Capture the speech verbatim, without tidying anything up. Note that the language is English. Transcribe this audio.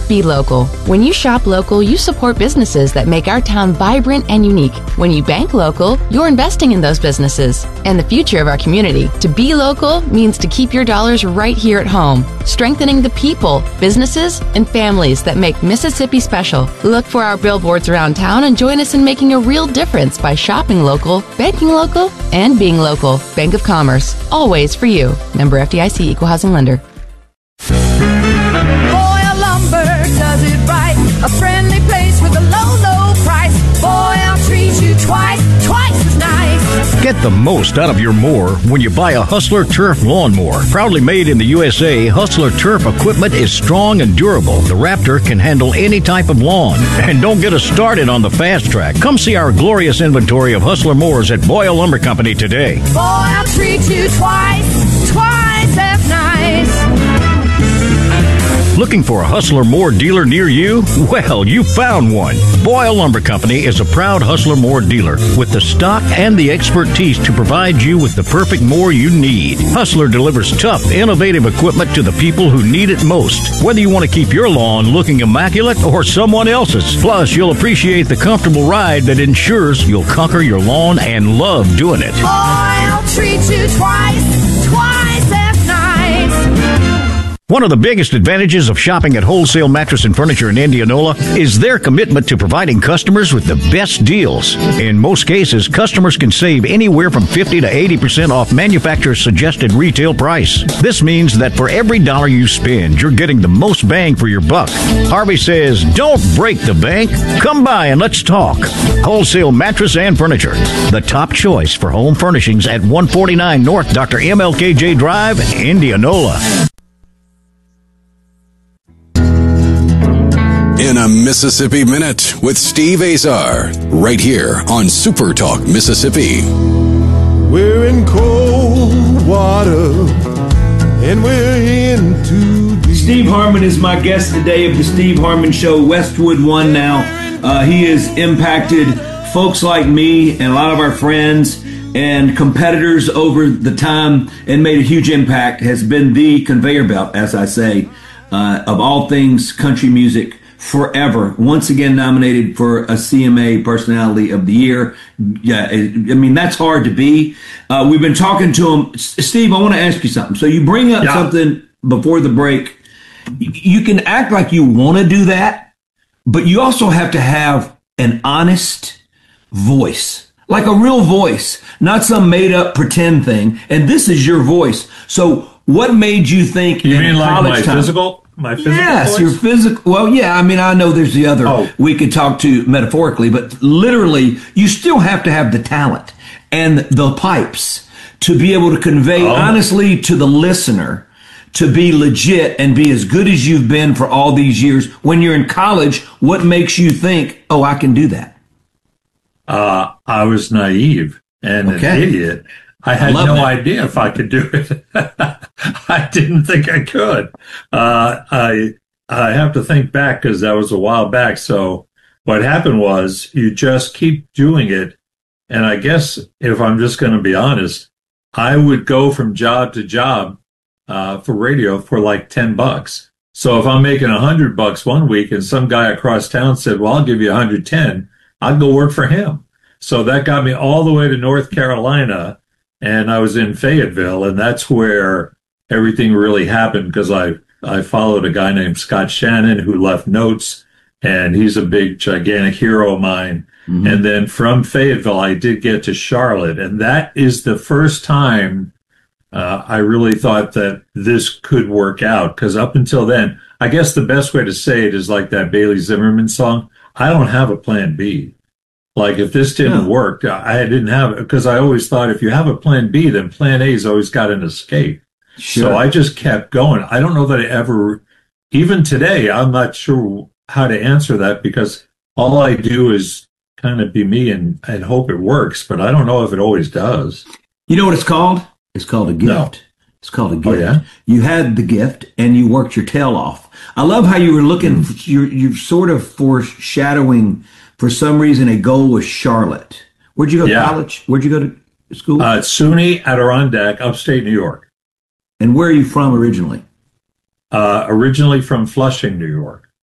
be local. When you shop local, you support businesses that make our town vibrant and unique. When you bank local, you're investing in those businesses and the future of our community. To be local means to keep your dollars right here at home, strengthening the people, businesses, and families that make Mississippi special. Look for our billboards around town and join us in making a real difference by shopping local, banking local, and being local. Bank of Commerce, always for you. Member F D I C, Equal Housing Lender. Boyle Lumber does it right. A friendly place with a low, low price. Boyle treats you twice, twice as nice. Get the most out of your mower when you buy a Hustler Turf lawnmower. Proudly made in the U S A, Hustler Turf equipment is strong and durable. The Raptor can handle any type of lawn. And don't get us started on the fast track. Come see our glorious inventory of Hustler mowers at Boyle Lumber Company today. Boyle treats you twice, twice as nice. Looking for a Hustler Moore dealer near you? Well, you found one. Boyle Lumber Company is a proud Hustler Moore dealer with the stock and the expertise to provide you with the perfect mower you need. Hustler delivers tough, innovative equipment to the people who need it most. Whether you want to keep your lawn looking immaculate or someone else's. Plus, you'll appreciate the comfortable ride that ensures you'll conquer your lawn and love doing it. Boyle treats you twice, twice as nice. One of the biggest advantages of shopping at Wholesale Mattress and Furniture in Indianola is their commitment to providing customers with the best deals. In most cases, customers can save anywhere from fifty to eighty percent off manufacturer's suggested retail price. This means that for every dollar you spend, you're getting the most bang for your buck. Harvey says, don't break the bank. Come by and let's talk. Wholesale Mattress and Furniture, the top choice for home furnishings at one forty-nine North Doctor M L K J Drive, Indianola. In a Mississippi Minute with Steve Azar, right here on Super Talk Mississippi. We're in cold water, and we're in too deep. Steve Harmon is my guest today of the Steve Harmon Show, Westwood One now. Uh, he has impacted folks like me and a lot of our friends and competitors over the time and made a huge impact, has been the conveyor belt, as I say, uh, of all things country music. Forever, once again nominated for a C M A Personality of the Year. Yeah, I mean, that's hard to be. Uh, we've been talking to him. Steve, I want to ask you something. So you bring up yeah. something before the break. You can act like you want to do that, but you also have to have an honest voice, like a real voice, not some made up pretend thing. And this is your voice. So what made you think you in mean like my time, physical? My physical yes, voice? your physical. Well, yeah, I mean, I know there's the other oh. we could talk to metaphorically, but literally, you still have to have the talent and the pipes to be able to convey oh. honestly to the listener, to be legit and be as good as you've been for all these years. When you're in college, what makes you think, oh, I can do that? Uh, I was naive and okay. an idiot. I had I no that. idea if I could do it. I didn't think I could. Uh, I I have to think back because that was a while back. So what happened was you just keep doing it. And I guess if I'm just going to be honest, I would go from job to job uh, for radio for like ten bucks. So if I'm making a hundred bucks one week and some guy across town said, well, I'll give you one hundred ten, I'd go work for him. So that got me all the way to North Carolina. And I was in Fayetteville, and that's where everything really happened because I, I followed a guy named Scott Shannon who left notes, and he's a big, gigantic hero of mine. Mm-hmm. And then from Fayetteville, I did get to Charlotte, and that is the first time uh, I really thought that this could work out because up until then, I guess the best way to say it is like that Bailey Zimmerman song, I don't have a plan B. Like, if this didn't yeah. work, I didn't have it because I always thought if you have a plan B, then plan A's always got an escape. Sure. So I just kept going. I don't know that I ever, even today, I'm not sure how to answer that because all I do is kind of be me and, and hope it works, but I don't know if it always does. You know what it's called? It's called a gift. No. It's called a gift. Oh, yeah? You had the gift and you worked your tail off. I love how you were looking, mm. you're, you're sort of foreshadowing. For some reason, a goal was Charlotte. Where'd you go to yeah. college? Where'd you go to school? Uh, SUNY Adirondack, upstate New York. And where are you from originally? Uh, originally from Flushing, New York.